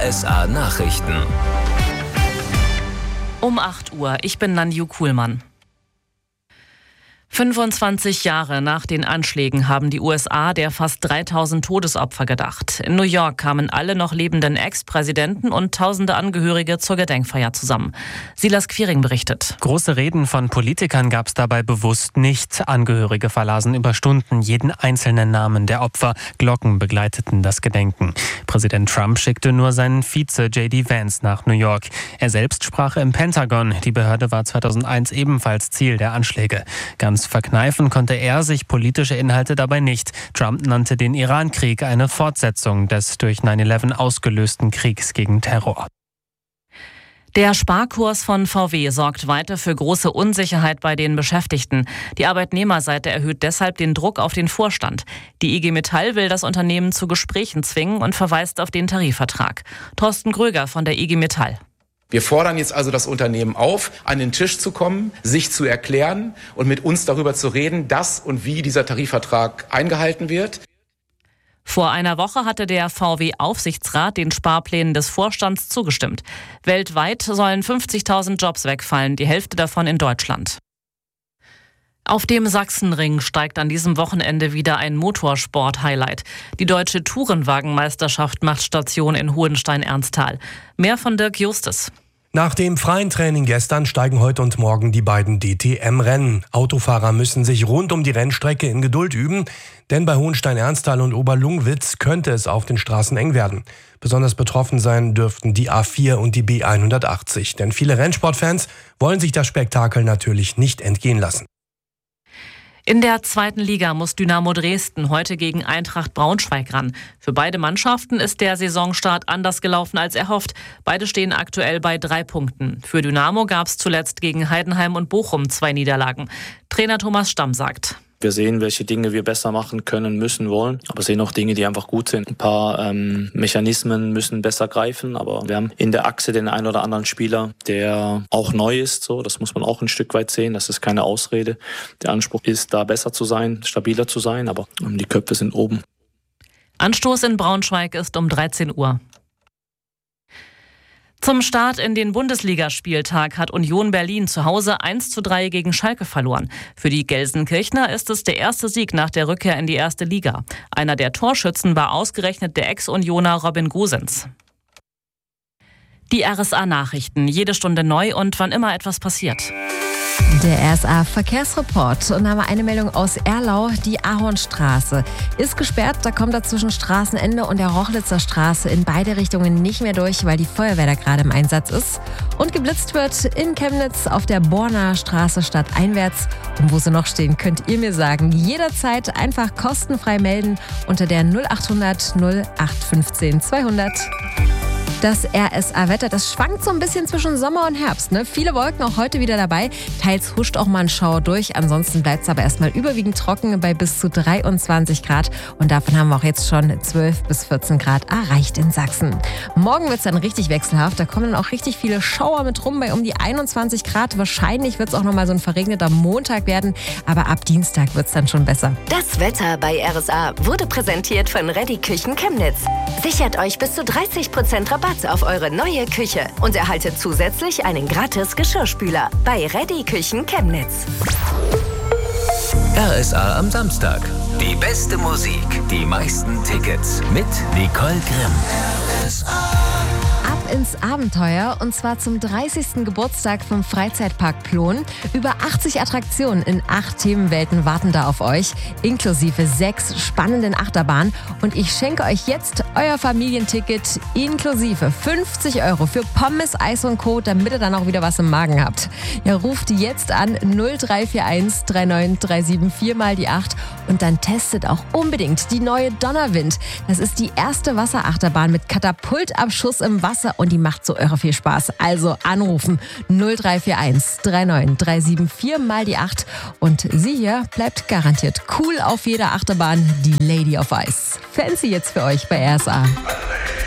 RSA Nachrichten. Um 8 Uhr, ich bin Nanju Kuhlmann. 25 Jahre nach den Anschlägen haben die USA der fast 3000 Todesopfer gedacht. In New York kamen alle noch lebenden Ex-Präsidenten und tausende Angehörige zur Gedenkfeier zusammen. Silas Quiring berichtet. Große Reden von Politikern gab es dabei bewusst nicht. Angehörige verlasen über Stunden jeden einzelnen Namen der Opfer. Glocken begleiteten das Gedenken. Präsident Trump schickte nur seinen Vize J.D. Vance nach New York. Er selbst sprach im Pentagon. Die Behörde war 2001 ebenfalls Ziel der Anschläge. Ganz verkneifen konnte er sich politische Inhalte dabei nicht. Trump nannte den Iran-Krieg eine Fortsetzung des durch 9/11 ausgelösten Kriegs gegen Terror. Der Sparkurs von VW sorgt weiter für große Unsicherheit bei den Beschäftigten. Die Arbeitnehmerseite erhöht deshalb den Druck auf den Vorstand. Die IG Metall will das Unternehmen zu Gesprächen zwingen und verweist auf den Tarifvertrag. Thorsten Gröger von der IG Metall. Wir fordern jetzt also das Unternehmen auf, an den Tisch zu kommen, sich zu erklären und mit uns darüber zu reden, dass und wie dieser Tarifvertrag eingehalten wird. Vor einer Woche hatte der VW-Aufsichtsrat den Sparplänen des Vorstands zugestimmt. Weltweit sollen 50.000 Jobs wegfallen, die Hälfte davon in Deutschland. Auf dem Sachsenring steigt an diesem Wochenende wieder ein Motorsport-Highlight. Die deutsche Tourenwagenmeisterschaft macht Station in Hohenstein-Ernsthal. Mehr von Dirk Justus. Nach dem freien Training gestern steigen heute und morgen die beiden DTM-Rennen. Autofahrer müssen sich rund um die Rennstrecke in Geduld üben, denn bei Hohenstein-Ernsthal und Oberlungwitz könnte es auf den Straßen eng werden. Besonders betroffen sein dürften die A4 und die B180, denn viele Rennsportfans wollen sich das Spektakel natürlich nicht entgehen lassen. In der zweiten Liga muss Dynamo Dresden heute gegen Eintracht Braunschweig ran. Für beide Mannschaften ist der Saisonstart anders gelaufen als erhofft. Beide stehen aktuell bei 3 Punkten. Für Dynamo gab es zuletzt gegen Heidenheim und Bochum 2 Niederlagen. Trainer Thomas Stamm sagt: Wir sehen, welche Dinge wir besser machen können, müssen, wollen. Aber sehen auch Dinge, die einfach gut sind. Ein paar Mechanismen müssen besser greifen. Aber wir haben in der Achse den einen oder anderen Spieler, der auch neu ist. So, das muss man auch ein Stück weit sehen. Das ist keine Ausrede. Der Anspruch ist, da besser zu sein, stabiler zu sein. Aber die Köpfe sind oben. Anstoß in Braunschweig ist um 13 Uhr. Zum Start in den Bundesligaspieltag hat Union Berlin zu Hause 1:3 gegen Schalke verloren. Für die Gelsenkirchner ist es der erste Sieg nach der Rückkehr in die erste Liga. Einer der Torschützen war ausgerechnet der Ex-Unioner Robin Gosens. Die RSA-Nachrichten, jede Stunde neu und wann immer etwas passiert. Der RSA-Verkehrsreport und haben wir eine Meldung aus Erlau. Die Ahornstraße ist gesperrt. Da kommt er zwischen Straßenende und der Rochlitzer Straße in beide Richtungen nicht mehr durch, weil die Feuerwehr da gerade im Einsatz ist. Und geblitzt wird in Chemnitz auf der Borner Straße stadteinwärts. Und wo sie noch stehen, könnt ihr mir sagen. Jederzeit einfach kostenfrei melden unter der 0800 0815 200. Das RSA-Wetter, das schwankt so ein bisschen zwischen Sommer und Herbst. Ne? Viele Wolken auch heute wieder dabei. Teils huscht auch mal ein Schauer durch. Ansonsten bleibt es aber erstmal überwiegend trocken bei bis zu 23 Grad. Und davon haben wir auch jetzt schon 12 bis 14 Grad erreicht in Sachsen. Morgen wird es dann richtig wechselhaft. Da kommen dann auch richtig viele Schauer mit rum bei um die 21 Grad. Wahrscheinlich wird es auch nochmal so ein verregneter Montag werden. Aber ab Dienstag wird es dann schon besser. Das Wetter bei RSA wurde präsentiert von Reddy Küchen Chemnitz. Sichert euch bis zu 30% Rabatt auf eure neue Küche und erhaltet zusätzlich einen gratis Geschirrspüler bei Reddy Küchen Chemnitz. RSA am Samstag. Die beste Musik, die meisten Tickets mit Nicole Grimm. Ab ins Abenteuer und zwar zum 30. Geburtstag vom Freizeitpark Plon. Über 80 Attraktionen in 8 Themenwelten warten da auf euch, inklusive 6 spannenden Achterbahnen. Und ich schenke euch jetzt euer Familienticket inklusive 50 € für Pommes, Eis und Co., damit ihr dann auch wieder was im Magen habt. Ja, ruft jetzt an 0341 3937 4 mal die 8 und dann testet auch unbedingt die neue Donnerwind. Das ist die erste Wasserachterbahn mit Katapultabschuss im Wasser und die macht so irre viel Spaß. Also anrufen 0341 3937 4 mal die 8 und sie hier bleibt garantiert cool auf jeder Achterbahn, die Lady of Ice. Fancy jetzt für euch bei RSA.